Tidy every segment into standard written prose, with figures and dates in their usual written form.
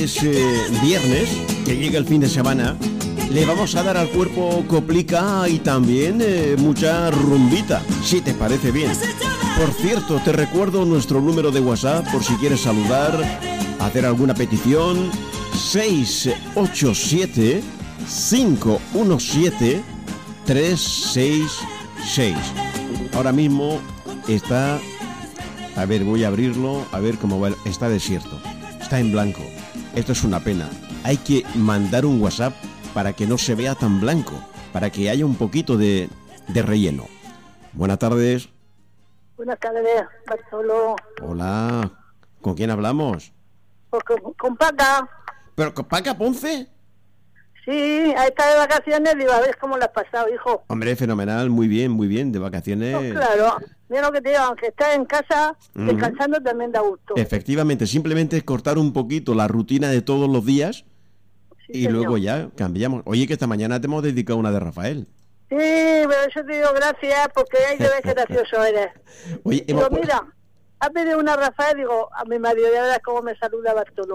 Es viernes, que llega el fin de semana. Le vamos a dar al cuerpo coplica y también mucha rumbita, si te parece bien. Por cierto, te recuerdo nuestro número de WhatsApp por si quieres saludar, hacer alguna petición. 687-517-366. Ahora mismo está... A ver, voy a abrirlo, a ver cómo va. Está desierto, está en blanco. Esto es una pena. Hay que mandar un WhatsApp para que no se vea tan blanco, para que haya un poquito de relleno. Buenas tardes. Buenas tardes, Bartolo. Hola, ¿con quién hablamos? Pues con Paca. ¿Pero con Paca Ponce? Sí, ahí está de vacaciones, digo, a ver cómo lo has pasado, hijo. Hombre, fenomenal, muy bien, de vacaciones. Pues claro, mira lo que te digo, aunque estés en casa, descansando también da gusto. Efectivamente, simplemente es cortar un poquito la rutina de todos los días, sí, y señor, luego ya cambiamos. Oye, que esta mañana te hemos dedicado una de Rafael. Sí, pero eso te digo gracias, porque hay que ver qué gracioso eres. Oye, digo, mira, has pedido una Rafael, digo, a mi marido, ya verás cómo me saluda Bartolo.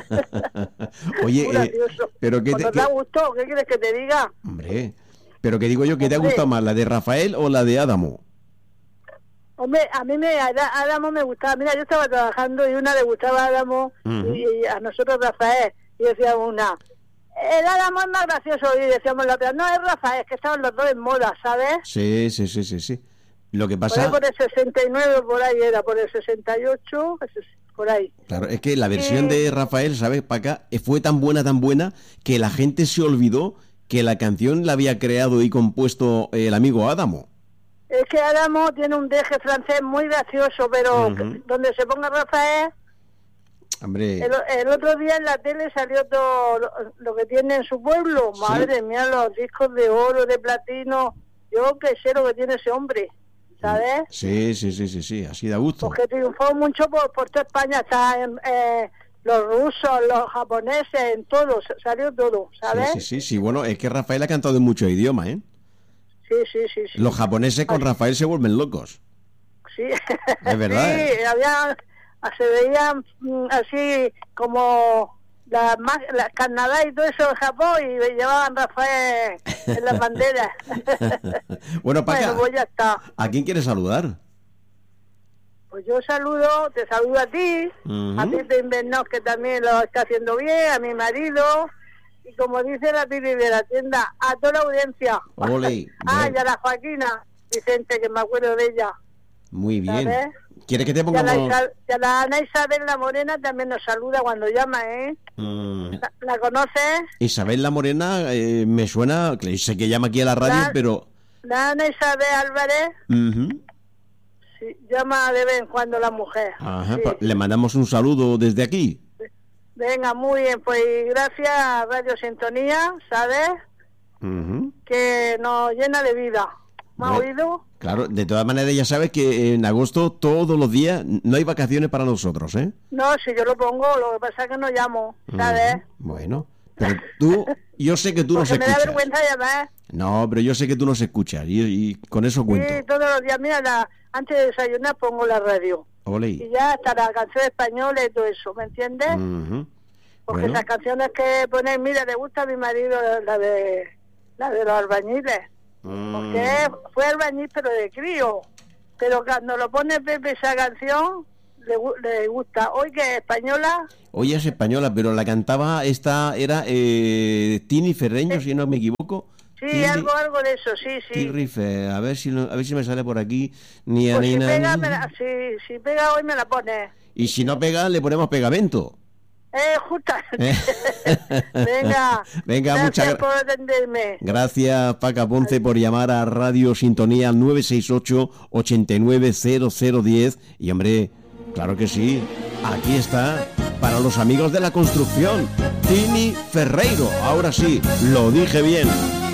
Oye, pero que te ha gustado, ¿qué quieres que te diga? Hombre, pero que digo yo, ¿que te ha gustado más, la de Rafael o la de Adamo? Hombre, a mí Adamo me gustaba. Mira, yo estaba trabajando y una le gustaba a Adamo y a nosotros Rafael. Y decíamos una, el Adamo es más gracioso. Y decíamos la otra, no, es Rafael, es que estaban los dos en moda, ¿sabes? Sí. Lo que pasa... Por el 69, por ahí era, por el 68, por ahí. Claro, es que la versión de Rafael, ¿sabes, Paca? Fue tan buena que la gente se olvidó que la canción la había creado y compuesto el amigo Adamo. Es que Adamo tiene un deje francés muy gracioso, pero donde se ponga Rafael... Hombre. El otro día en la tele salió todo lo que tiene en su pueblo. ¿Sí? Madre mía, los discos de oro, de platino. Yo qué sé lo que tiene ese hombre, ¿sabes? Sí, así da gusto. Porque triunfó mucho por toda España, está en... los rusos, los japoneses, en todo, salió todo, ¿sabes? Sí, bueno, es que Rafael ha cantado en muchos idiomas, ¿eh? Sí. Los japoneses con Rafael se vuelven locos. Sí. Es verdad. Sí, se veían así como la Canadá y todo eso en Japón y llevaban Rafael en las banderas. Bueno, Paca, pues ya está. ¿A quién quieres saludar? Pues yo te saludo a ti, a ti de Invernos, que también lo está haciendo bien, a mi marido, y como dice la Pili de la tienda, a toda la audiencia. Ole, y a la Joaquina Vicente, que me acuerdo de ella. Muy bien. ¿Sabes? ¿Quieres que te pongamos...? Y a la Ana Isabel La Morena también nos saluda cuando llama, ¿eh? ¿La conoces? Isabel La Morena, me suena, sé que llama aquí a la radio, pero... La Ana Isabel Álvarez... Sí, llama de vez en cuando la mujer. Ajá, sí. Le mandamos un saludo desde aquí. Venga, muy bien, pues gracias a Radio Sintonía, ¿sabes? Que nos llena de vida. ¿Me has oído? Claro, de todas maneras ya sabes que en agosto todos los días no hay vacaciones para nosotros, ¿eh? No, si yo lo pongo, lo que pasa es que no llamo, ¿sabes? Bueno, pero yo sé que tú nos escuchas. Me da vergüenza llamar. No, pero yo sé que tú nos escuchas y con eso cuento. Sí, todos los días, mira, antes de desayunar pongo la radio. Olé. Y ya hasta la canción española y todo eso, ¿me entiendes? Porque esas canciones que ponen, mira, le gusta a mi marido la de los albañiles. Porque fue albañil pero de crío. Pero cuando lo pone Pepe esa canción, le gusta. Hoy que es española. Hoy es española, pero la cantaba era Tini Ferreño, si no me equivoco. Sí, Tini, algo de eso, sí. Rife, a ver si me sale por aquí. Pues si pega hoy me la pone. Y si no pega, le ponemos pegamento. Justamente. Venga, muchas gracias por atenderme. Gracias, Paca Ponce, por llamar a Radio Sintonía 968-890010. Y hombre, claro que sí, aquí está, para los amigos de la construcción, Tini Ferreiro. Ahora sí, lo dije bien.